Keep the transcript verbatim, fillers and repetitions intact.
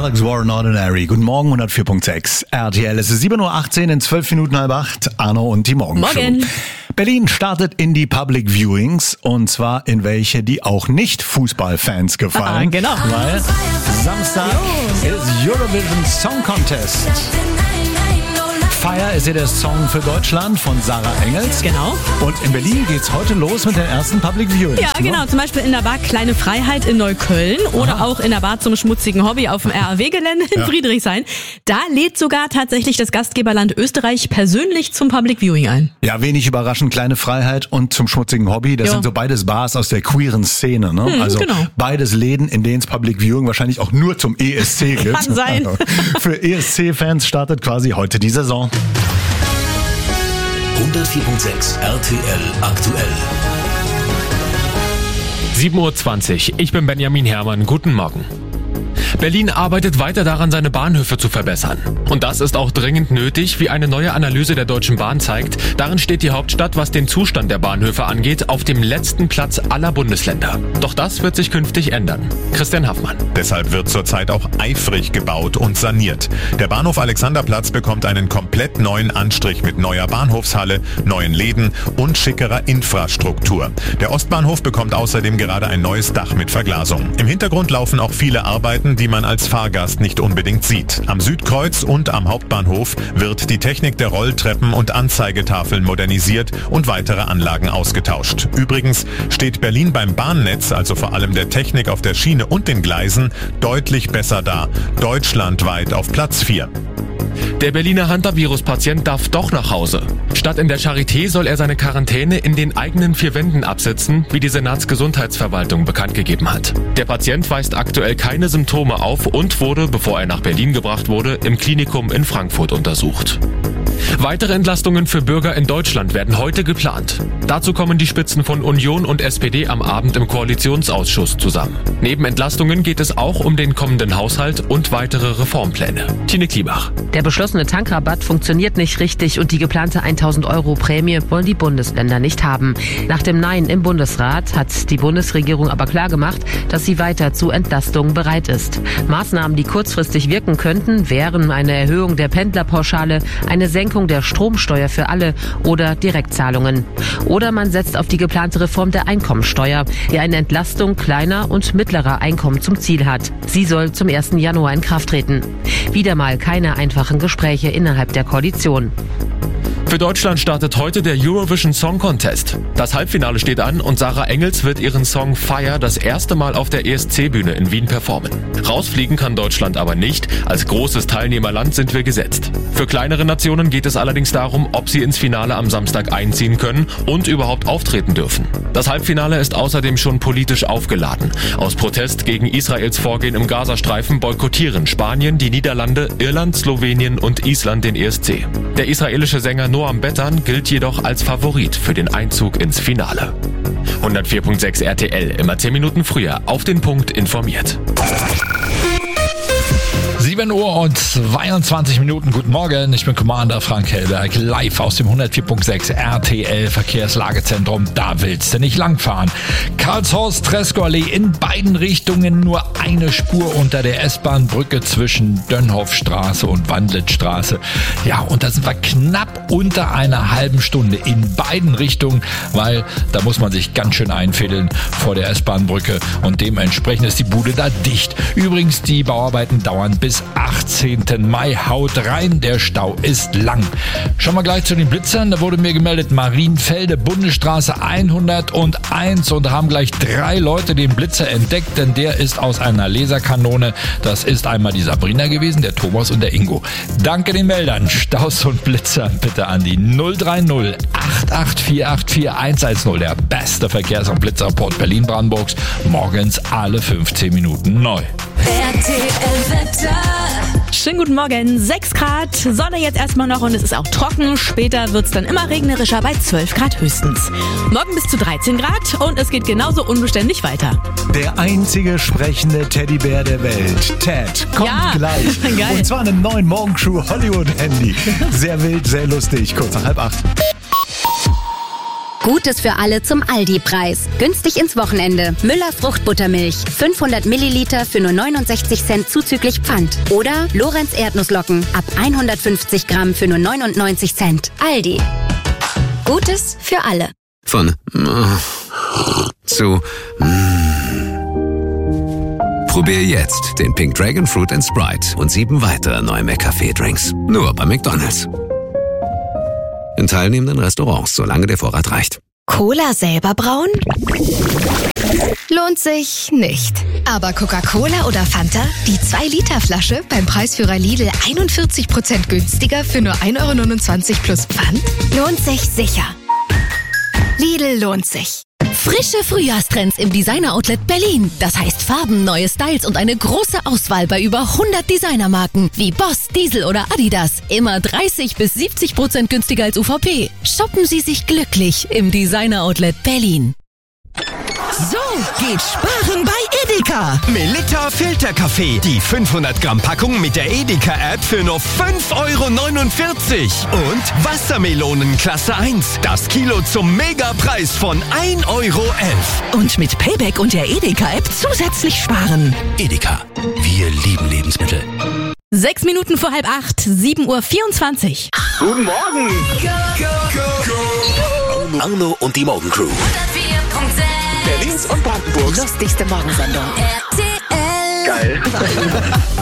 Alex Warren Ordinary. Guten Morgen, hundertvier Komma sechs R T L. Es ist sieben Uhr achtzehn, in zwölf Minuten halb acht. Arno und die Morgenshow. Morgen. Berlin startet in die Public Viewings, und zwar in welche, die auch nicht Fußballfans gefallen. Ah, genau. Weil Samstag ist Eurovision Song Contest. Fire ist ja der Song für Deutschland von Sarah Engels. Genau. Und in Berlin geht's heute los mit den ersten Public Viewings. Ja, genau. Zum Beispiel in der Bar Kleine Freiheit in Neukölln oder Aha. auch in der Bar zum schmutzigen Hobby auf dem R A W-Gelände in Ja. Friedrichshain. Da lädt sogar tatsächlich das Gastgeberland Österreich persönlich zum Public Viewing ein. Ja, wenig überraschend, Kleine Freiheit und zum schmutzigen Hobby. Das Ja. sind so beides Bars aus der queeren Szene. Ne? Hm, also genau. beides Läden, in denen es Public Viewing wahrscheinlich auch nur zum E S C gibt. Kann sein. Also für E S C-Fans startet quasi heute die Saison. hundertvier Komma sechs R T L aktuell. sieben Uhr zwanzig, ich bin Benjamin Herrmann, guten Morgen. Berlin arbeitet weiter daran, seine Bahnhöfe zu verbessern. Und das ist auch dringend nötig, wie eine neue Analyse der Deutschen Bahn zeigt. Darin steht die Hauptstadt, was den Zustand der Bahnhöfe angeht, auf dem letzten Platz aller Bundesländer. Doch das wird sich künftig ändern. Christian Haffmann. Deshalb wird zurzeit auch eifrig gebaut und saniert. Der Bahnhof Alexanderplatz bekommt einen komplett neuen Anstrich mit neuer Bahnhofshalle, neuen Läden und schickerer Infrastruktur. Der Ostbahnhof bekommt außerdem gerade ein neues Dach mit Verglasung. Im Hintergrund laufen auch viele Arbeiten, die man als Fahrgast nicht unbedingt sieht. Am Südkreuz und am Hauptbahnhof wird die Technik der Rolltreppen und Anzeigetafeln modernisiert und weitere Anlagen ausgetauscht. Übrigens steht Berlin beim Bahnnetz, also vor allem der Technik auf der Schiene und den Gleisen, deutlich besser da. Deutschlandweit auf Platz vier. Der Berliner Hantavirus-Patient darf doch nach Hause. Statt in der Charité soll er seine Quarantäne in den eigenen vier Wänden absitzen, wie die Senatsgesundheitsverwaltung bekannt gegeben hat. Der Patient weist aktuell keine Symptome auf und wurde, bevor er nach Berlin gebracht wurde, im Klinikum in Frankfurt untersucht. Weitere Entlastungen für Bürger in Deutschland werden heute geplant. Dazu kommen die Spitzen von Union und S P D am Abend im Koalitionsausschuss zusammen. Neben Entlastungen geht es auch um den kommenden Haushalt und weitere Reformpläne. Tine Kliebach. Der beschlossene Tankrabatt funktioniert nicht richtig und die geplante tausend Euro Prämie wollen die Bundesländer nicht haben. Nach dem Nein im Bundesrat hat die Bundesregierung aber klargemacht, dass sie weiter zu Entlastungen bereit ist. Maßnahmen, die kurzfristig wirken könnten, wären eine Erhöhung der Pendlerpauschale, eine Senkung der Stromsteuer für alle oder Direktzahlungen. Oder man setzt auf die geplante Reform der Einkommensteuer, die eine Entlastung kleiner und mittlerer Einkommen zum Ziel hat. Sie soll zum ersten Januar in Kraft treten. Wieder mal keine einfachen Gespräche innerhalb der Koalition. Für Deutschland startet heute der Eurovision Song Contest. Das Halbfinale steht an und Sarah Engels wird ihren Song Fire das erste Mal auf der E S C-Bühne in Wien performen. Rausfliegen kann Deutschland aber nicht. Als großes Teilnehmerland sind wir gesetzt. Für kleinere Nationen geht es allerdings darum, ob sie ins Finale am Samstag einziehen können und überhaupt auftreten dürfen. Das Halbfinale ist außerdem schon politisch aufgeladen. Aus Protest gegen Israels Vorgehen im Gazastreifen boykottieren Spanien, die Niederlande, Irland, Slowenien und Island den E S C. Der israelische Sänger Noam Bettan gilt jedoch als Favorit für den Einzug ins Finale. hundertvier Komma sechs R T L, immer zehn Minuten früher, auf den Punkt informiert. sieben Uhr und zweiundzwanzig Minuten. Guten Morgen, ich bin Commander Frank Hellberg, live aus dem hundertvier Komma sechs R T L Verkehrslagezentrum. Da willst du nicht langfahren. Karlshorst-Tresckow-Allee in beiden Richtungen nur eine Spur unter der S-Bahn-Brücke zwischen Dönhoffstraße und Wandlitzstraße. Ja, und da sind wir knapp unter einer halben Stunde in beiden Richtungen, weil da muss man sich ganz schön einfädeln vor der S-Bahn-Brücke und dementsprechend ist die Bude da dicht. Übrigens, die Bauarbeiten dauern bis achtzehnten Mai. Haut rein, der Stau ist lang. Schauen wir gleich zu den Blitzern. Da wurde mir gemeldet, Marienfelde, Bundesstraße hunderteins, und da haben gleich drei Leute den Blitzer entdeckt, denn der ist aus einer Laserkanone. Das ist einmal die Sabrina gewesen, der Thomas und der Ingo. Danke den Meldern. Staus und Blitzer bitte an die null drei null acht acht vier acht vier eins eins null. Der beste Verkehrs- und Blitzerreport Berlin-Brandenburgs. Morgens alle fünfzehn Minuten neu. R T L-Wetter. Schönen guten Morgen, sechs Grad, Sonne jetzt erstmal noch und es ist auch trocken. Später wird es dann immer regnerischer bei zwölf Grad höchstens. Morgen bis zu dreizehn Grad und es geht genauso unbeständig weiter. Der einzige sprechende Teddybär der Welt, Ted, kommt Ja, gleich. geil. Und zwar in einem neuen Morgenshow Hollywood Handy. Sehr wild, sehr lustig, kurz nach halb acht. Gutes für alle zum Aldi-Preis. Günstig ins Wochenende. Müller Fruchtbuttermilch. fünfhundert Milliliter für nur neunundsechzig Cent zuzüglich Pfand. Oder Lorenz Erdnusslocken. Ab hundertfünfzig Gramm für nur neunundneunzig Cent. Aldi. Gutes für alle. Von äh, zu äh. Probier jetzt den Pink Dragon Fruit and Sprite und sieben weitere neue McCafé-Drinks. Nur bei McDonald's. In teilnehmenden Restaurants, solange der Vorrat reicht. Cola selber brauen? Lohnt sich nicht. Aber Coca-Cola oder Fanta? Die zwei Liter Flasche beim Preisführer Lidl einundvierzig Prozent günstiger für nur ein Euro neunundzwanzig plus Pfand? Lohnt sich sicher. Lidl lohnt sich. Frische Frühjahrstrends im Designer-Outlet Berlin. Das heißt Farben, neue Styles und eine große Auswahl bei über hundert Designermarken wie Boss, Diesel oder Adidas. Immer dreißig bis siebzig Prozent günstiger als U V P. Shoppen Sie sich glücklich im Designer-Outlet Berlin. So geht sparen bei Edeka. Melitta Filterkaffee. Die fünfhundert Gramm Packung mit der Edeka-App für nur fünf Euro neunundvierzig. Und Wassermelonen Klasse eins. Das Kilo zum Megapreis von ein Euro elf. Und mit Payback und der Edeka-App zusätzlich sparen. Edeka. Wir lieben Lebensmittel. Sechs Minuten vor halb acht, sieben Uhr vierundzwanzig. Guten Morgen. Go, go, go, go. Arno und die Morgencrew. Berlins und Brandenburgs Lustigste Morgensendung. Geil.